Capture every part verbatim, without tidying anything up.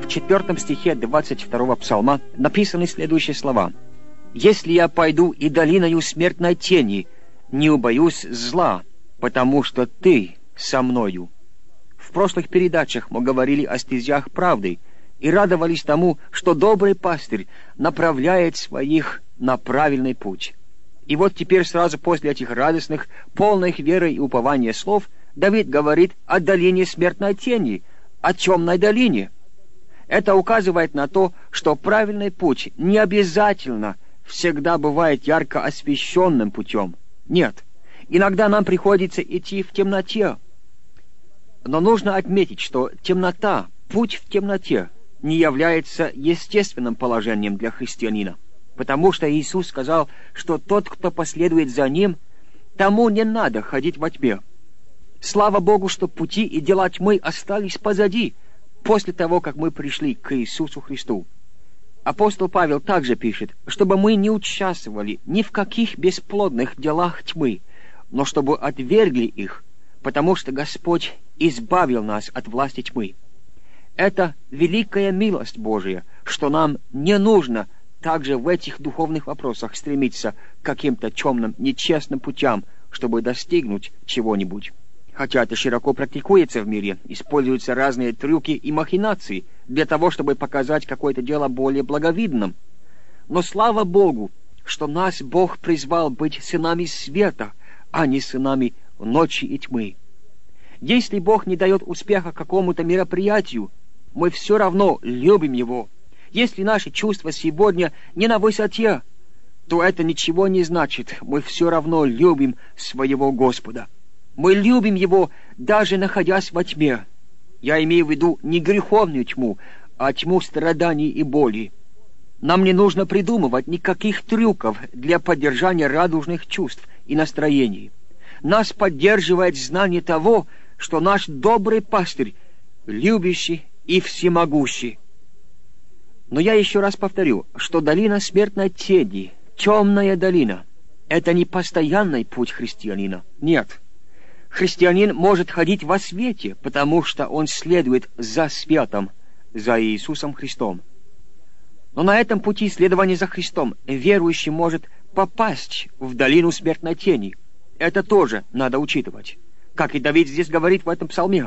в четвертом стихе двадцать второго псалма написаны следующие слова: «Если я пойду и долиною смертной тени, не убоюсь зла, потому что Ты со мною». В прошлых передачах мы говорили о стезях правды и радовались тому, что добрый пастырь направляет своих на правильный путь. И вот теперь сразу после этих радостных, полных веры и упования слов Давид говорит о долине смертной тени, о темной долине. Это указывает на то, что правильный путь не обязательно всегда бывает ярко освещенным путем. Нет, иногда нам приходится идти в темноте. Но нужно отметить, что темнота, путь в темноте, не является естественным положением для христианина, потому что Иисус сказал, что тот, кто последует за Ним, тому не надо ходить во тьме. Слава Богу, что пути и дела тьмы остались позади, после того, как мы пришли к Иисусу Христу. Апостол Павел также пишет, чтобы мы не участвовали ни в каких бесплодных делах тьмы, но чтобы отвергли их, потому что Господь избавил нас от власти тьмы. Это великая милость Божия, что нам не нужно также в этих духовных вопросах стремиться к каким-то темным, нечестным путям, чтобы достигнуть чего-нибудь. Хотя это широко практикуется в мире, используются разные трюки и махинации для того, чтобы показать какое-то дело более благовидным. Но слава Богу, что нас Бог призвал быть сынами света, а не сынами ночи и тьмы. Если Бог не дает успеха какому-то мероприятию, мы все равно любим Его. Если наши чувства сегодня не на высоте, то это ничего не значит. Мы все равно любим своего Господа. Мы любим Его, даже находясь во тьме. Я имею в виду не греховную тьму, а тьму страданий и боли. Нам не нужно придумывать никаких трюков для поддержания радужных чувств и настроений. Нас поддерживает знание того, что наш добрый пастырь, любящий и всемогущий. Но я еще раз повторю, что долина смертной тени, темная долина, это не постоянный путь христианина. Нет. Христианин может ходить во свете, потому что он следует за светом, за Иисусом Христом. Но на этом пути следования за Христом верующий может попасть в долину смертной тени. Это тоже надо учитывать, как и Давид здесь говорит в этом псалме.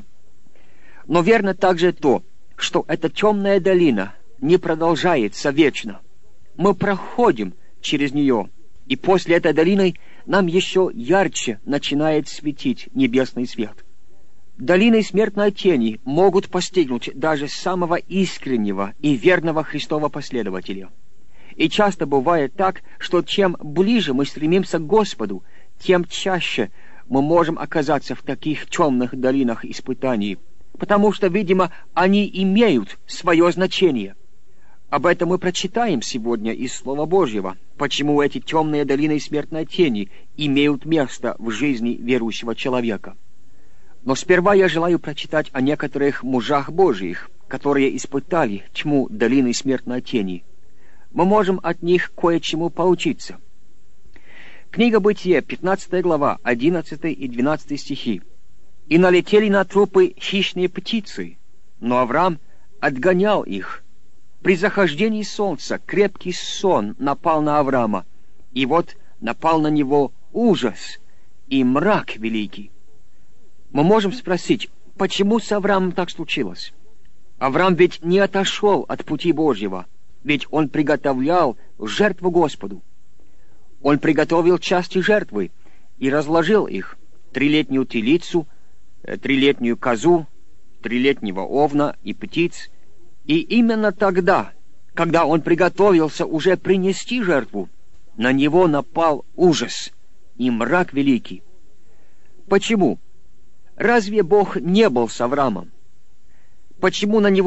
Но верно также то, что эта темная долина не продолжается вечно. Мы проходим через нее, и после этой долины нам еще ярче начинает светить небесный свет. Долиной смертной тени могут постигнуть даже самого искреннего и верного Христова последователя. И часто бывает так, что чем ближе мы стремимся к Господу, тем чаще мы можем оказаться в таких темных долинах испытаний, потому что, видимо, они имеют свое значение. Об этом мы прочитаем сегодня из Слова Божьего, почему эти темные долины смертной тени имеют место в жизни верующего человека. Но сперва я желаю прочитать о некоторых мужах Божьих, которые испытали тьму долины смертной тени. Мы можем от них кое-чему поучиться. Книга Бытие, пятнадцатая глава, одиннадцатый и двенадцатый стихи. «И налетели на трупы хищные птицы, но Авраам отгонял их. При захождении солнца крепкий сон напал на Авраама, и вот напал на него ужас и мрак великий». Мы можем спросить, почему с Авраамом так случилось? Авраам ведь не отошел от пути Божьего, ведь он приготовлял жертву Господу. Он приготовил части жертвы и разложил их: трилетнюю телицу, трилетнюю козу, трилетнего овна и птиц. И именно тогда, когда он приготовился уже принести жертву, на него напал ужас и мрак великий. Почему? Разве Бог не был с Авраамом? Почему на него